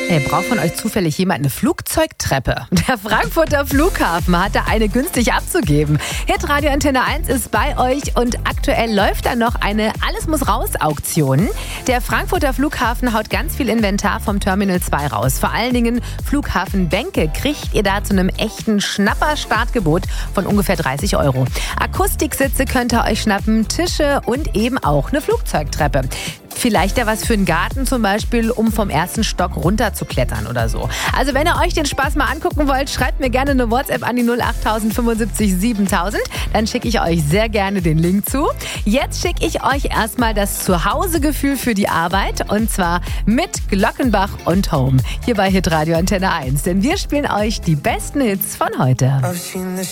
Hey, braucht von euch zufällig jemand eine Flugzeugtreppe? Der Frankfurter Flughafen hatte eine günstig abzugeben. Hitradio Antenne 1 ist bei euch und aktuell läuft da noch eine Alles-muss-raus-Auktion. Der Frankfurter Flughafen haut ganz viel Inventar vom Terminal 2 raus. Vor allen Dingen Flughafenbänke kriegt ihr da zu einem echten Schnapper-Startgebot von ungefähr 30 €. Akustiksitze könnt ihr euch schnappen, Tische und eben auch eine Flugzeugtreppe. Vielleicht ja was für einen Garten zum Beispiel, um vom ersten Stock runter zu klettern oder so. Also wenn ihr euch den Spaß mal angucken wollt, schreibt mir gerne eine WhatsApp an die 08000 75 7000. Dann schicke ich euch sehr gerne den Link zu. Jetzt schicke ich euch erstmal das Zuhausegefühl für die Arbeit und zwar mit Glockenbach und Home. Hier bei Hitradio Antenne 1. Denn wir spielen euch die besten Hits von heute.